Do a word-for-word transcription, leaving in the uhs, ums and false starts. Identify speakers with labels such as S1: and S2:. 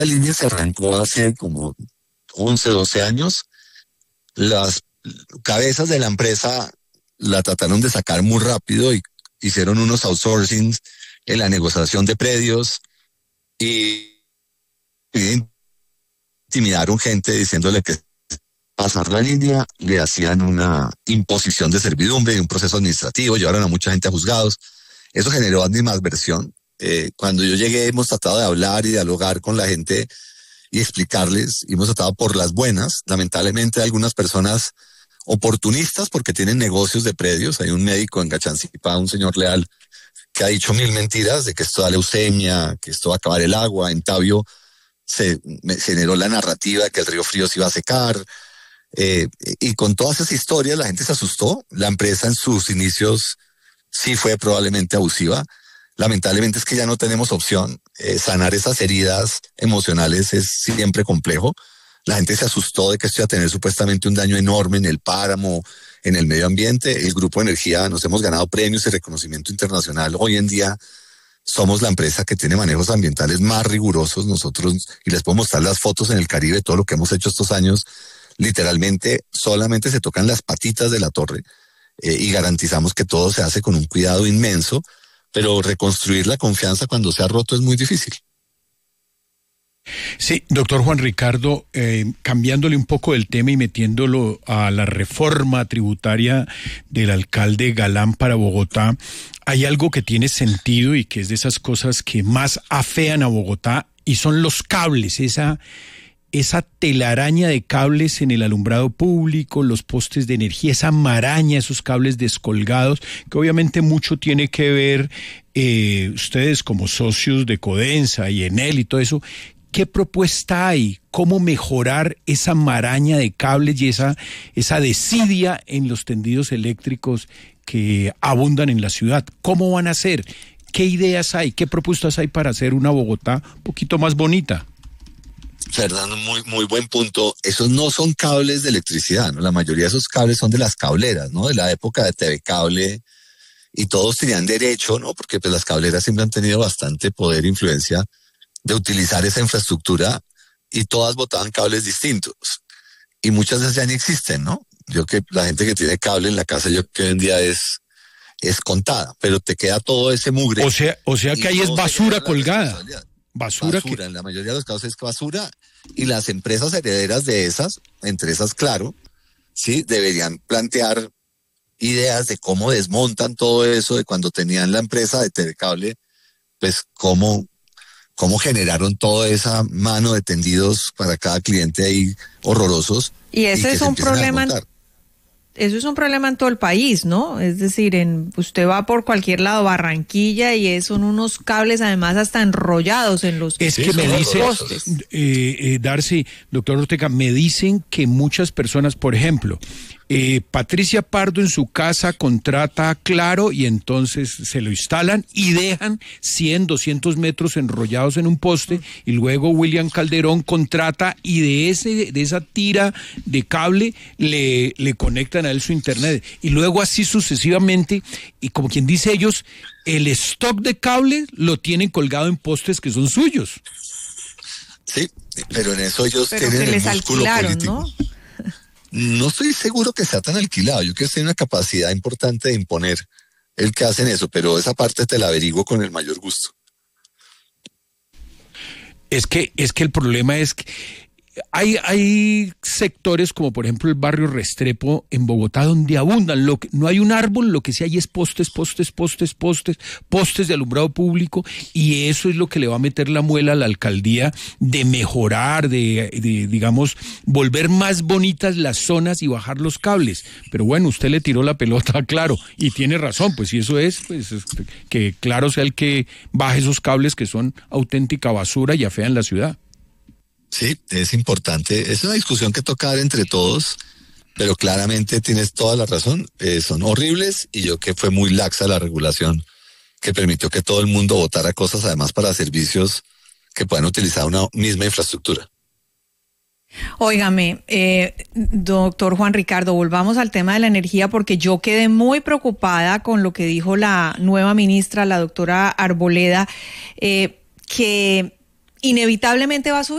S1: línea se arrancó hace como once, doce años. Las cabezas de la empresa la trataron de sacar muy rápido y hicieron unos outsourcings en la negociación de predios y, y intimidaron gente diciéndole que pasar la línea le hacían una imposición de servidumbre y un proceso administrativo, llevaron a mucha gente a juzgados. Eso generó animadversión. Eh, cuando yo llegué hemos tratado de hablar y dialogar con la gente y explicarles, y hemos tratado por las buenas. Lamentablemente hay algunas personas oportunistas porque tienen negocios de predios. Hay un médico en Gachancipá, un señor Leal, que ha dicho mil mentiras de que esto da leucemia, que esto va a acabar el agua. En Tabio se generó la narrativa de que el río Frío se iba a secar. Eh, y con todas esas historias la gente se asustó. La empresa en sus inicios sí fue probablemente abusiva. Lamentablemente es que ya no tenemos opción. Eh, sanar esas heridas emocionales es siempre complejo. La gente se asustó de que esto iba a tener supuestamente un daño enorme en el páramo, en el medio ambiente. El Grupo Energía nos hemos ganado premios y reconocimiento internacional. Hoy en día somos la empresa que tiene manejos ambientales más rigurosos. Nosotros, y les puedo mostrar las fotos en el Caribe, todo lo que hemos hecho estos años, literalmente solamente se tocan las patitas de la torre eh, y garantizamos que todo se hace con un cuidado inmenso, pero reconstruir la confianza cuando se ha roto es muy difícil.
S2: Sí, doctor Juan Ricardo, eh, cambiándole un poco del tema y metiéndolo a la reforma tributaria del alcalde Galán para Bogotá, hay algo que tiene sentido y que es de esas cosas que más afean a Bogotá y son los cables, esa... esa telaraña de cables en el alumbrado público, los postes de energía, esa maraña, esos cables descolgados, que obviamente mucho tiene que ver eh, ustedes como socios de Codensa y Enel y todo eso. ¿Qué propuesta hay? ¿Cómo mejorar esa maraña de cables y esa, esa desidia en los tendidos eléctricos que abundan en la ciudad? ¿Cómo van a hacer? ¿Qué ideas hay? ¿Qué propuestas hay para hacer una Bogotá un poquito más bonita?
S1: Fernando, muy, muy buen punto. Esos no son cables de electricidad, ¿no? La mayoría de esos cables son de las cableras, ¿no? De la época de T V Cable, y todos tenían derecho, ¿no? Porque pues las cableras siempre han tenido bastante poder e influencia de utilizar esa infraestructura, y todas botaban cables distintos. Y muchas veces ya ni existen, ¿no? Yo que la gente que tiene cable en la casa, yo que hoy en día es, es contada, pero te queda todo ese mugre.
S2: O sea, o sea que ahí es basura colgada. Basura,
S1: basura
S2: que...
S1: en la mayoría de los casos es basura, y las empresas herederas de esas, entre esas Claro, sí, deberían plantear ideas de cómo desmontan todo eso, de cuando tenían la empresa de Telecable, pues cómo, cómo generaron toda esa mano de tendidos para cada cliente ahí horrorosos.
S3: Y ese y es un problema. Eso es un problema en todo el país, ¿no? Es decir, en usted va por cualquier lado, Barranquilla, y es, son unos cables además hasta enrollados en los
S2: Es que me dicen, eh, eh, Darcy, doctor Ortega, me dicen que muchas personas, por ejemplo, eh, Patricia Pardo en su casa contrata a Claro y entonces se lo instalan y dejan cien, doscientos metros enrollados en un poste, y luego William Calderón contrata y de ese de esa tira de cable le, le conectan a él su internet, y luego así sucesivamente, y como quien dice ellos, el stock de cable lo tienen colgado en postes que son suyos.
S1: Sí, pero en eso ellos
S3: pero
S1: tienen
S3: que les
S1: el músculo
S3: alquilaron,
S1: político.
S3: ¿no?
S1: No estoy seguro que sea tan alquilado. Yo creo que tiene una capacidad importante de imponer el que hacen eso, pero esa parte te la averiguo con el mayor gusto.
S2: Es que, es que el problema es que Hay, hay sectores como por ejemplo el barrio Restrepo en Bogotá donde abundan, lo que, no hay un árbol, lo que sí hay es postes, postes, postes, postes, postes de alumbrado público, y eso es lo que le va a meter la muela a la alcaldía de mejorar, de, de digamos, volver más bonitas las zonas y bajar los cables. Pero bueno, usted le tiró la pelota a Claro y tiene razón, pues si eso es, pues es que Claro sea el que baje esos cables que son auténtica basura y afean la ciudad.
S1: Sí, es importante. Es una discusión que toca dar entre todos, pero claramente tienes toda la razón. Eh, son horribles, y yo que fue muy laxa la regulación que permitió que todo el mundo votara cosas además para servicios que puedan utilizar una misma infraestructura.
S3: Óigame, eh, doctor Juan Ricardo, volvamos al tema de la energía, porque yo quedé muy preocupada con lo que dijo la nueva ministra, la doctora Arboleda, eh, que inevitablemente va a subir.